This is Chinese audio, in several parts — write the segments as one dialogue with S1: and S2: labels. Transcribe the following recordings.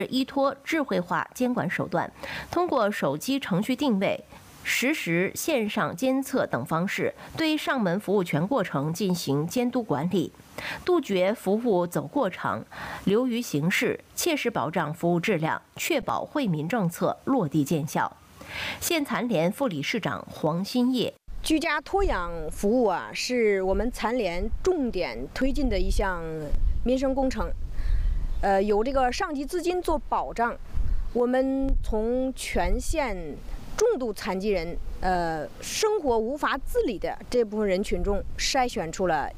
S1: 依托智慧化监管手段，通过手机程序定位、实时线上监测等方式，对上门服务全过程进行监督管理，杜绝服务走过场、流于形式，切实保障服务质量，确保惠民政策落地见效。县残联副理事长黄新业。
S2: 居家托养服务啊，是我们残联重点推进的一项民生工程。有这个上级资金做保障，我们从全县重度残疾人生活无法自理的这部分人群中筛选出了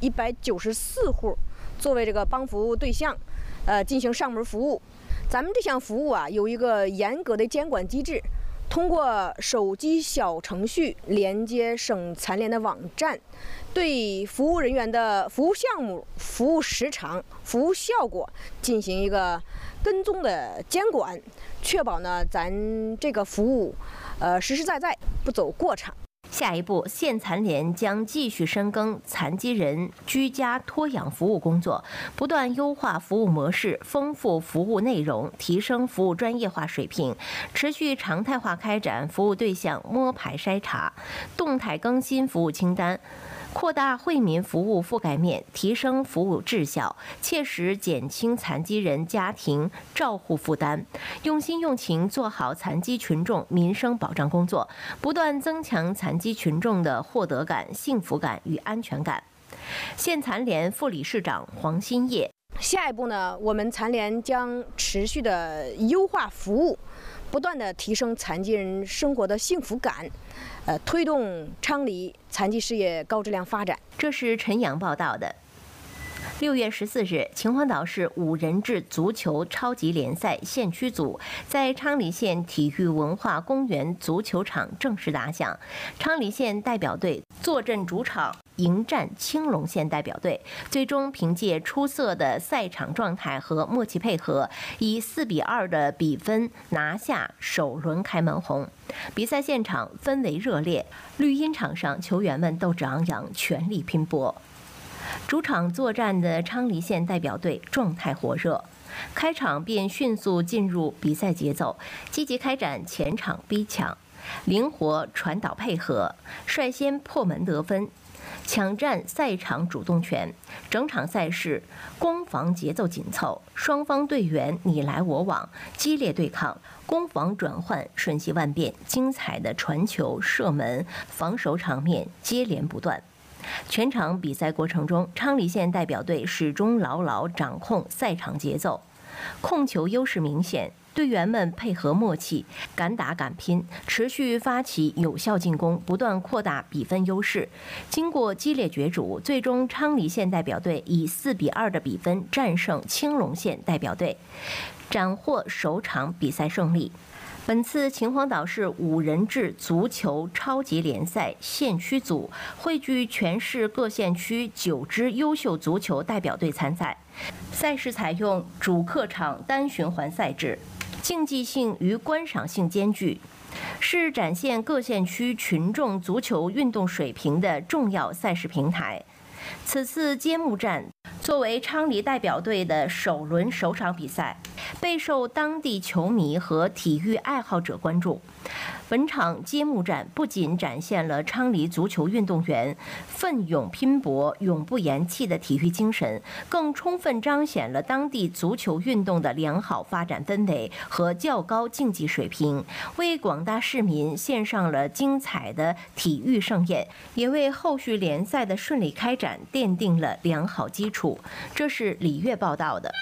S2: 194户，作为这个帮扶对象，进行上门服务。咱们这项服务啊，有一个严格的监管机制。通过手机小程序连接省残联的网站，对服务人员的服务项目、服务时长、服务效果进行一个跟踪的监管，确保呢咱这个服务实实在在，不走过场。
S1: 下一步，县残联将继续深耕残疾人居家托养服务工作，不断优化服务模式，丰富服务内容，提升服务专业化水平，持续常态化开展服务对象摸排筛查，动态更新服务清单，扩大惠民服务覆盖面，提升服务质效，切实减轻残疾人家庭照护负担，用心用情做好残疾群众民生保障工作，不断增强残疾群众的获得感、幸福感与安全感。县残联副理事长黄新业。
S2: 下一步呢，我们残联将持续的优化服务，不断的提升残疾人生活的幸福感，推动昌黎残疾事业高质量发展。
S1: 这是陈阳报道的。6月14日，秦皇岛市5人制足球超级联赛县区组在昌黎县体育文化公园足球场正式打响。昌黎县代表队坐镇主场迎战青龙县代表队，最终凭借出色的赛场状态和默契配合，以4-2的比分拿下首轮开门红。比赛现场氛围热烈，绿茵场上球员们斗志昂扬，全力拼搏。主场作战的昌黎县代表队状态火热，开场便迅速进入比赛节奏，积极开展前场逼抢，灵活传导配合，率先破门得分，抢占赛场主动权。整场赛事攻防节奏紧凑，双方队员你来我往，激烈对抗，攻防转换瞬息万变，精彩的传球、射门、防守场面接连不断。全场比赛过程中，昌黎县代表队始终牢牢掌控赛场节奏，控球优势明显，队员们配合默契，敢打敢拼，持续发起有效进攻，不断扩大比分优势。经过激烈角逐，最终昌黎县代表队以4-2的比分战胜青龙县代表队，斩获首场比赛胜利。本次秦皇岛市5人制足球超级联赛县区组汇聚全市各县区9支优秀足球代表队参赛。赛事采用主客场单循环赛制，竞技性与观赏性兼具，是展现各县区群众足球运动水平的重要赛事平台。此次揭幕战作为昌黎代表队的首轮首场比赛，备受当地球迷和体育爱好者关注。本场揭幕战不仅展现了昌黎足球运动员奋勇拼搏、永不言弃的体育精神，更充分彰显了当地足球运动的良好发展氛围和较高竞技水平，为广大市民献上了精彩的体育盛宴，也为后续联赛的顺利开展奠定了良好基础。这是李月报道的。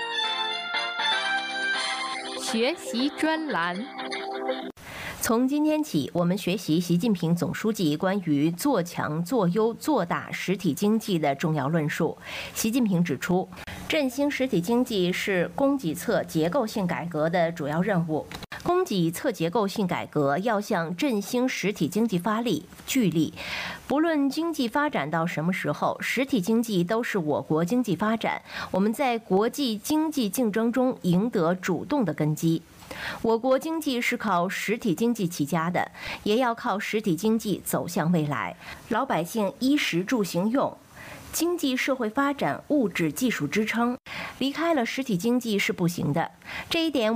S3: 学习专栏。
S1: 从今天起，我们学习习近平总书记关于做强、做优、做大实体经济的重要论述。习近平指出，振兴实体经济是供给侧结构性改革的主要任务。供给侧结构性改革要向振兴实体经济发力、聚力。不论经济发展到什么时候，实体经济都是我国经济发展、我们在国际经济竞争中赢得主动的根基。我国经济是靠实体经济起家的，也要靠实体经济走向未来。老百姓衣食住行用，经济社会发展物质技术支撑，离开了实体经济是不行的。这一点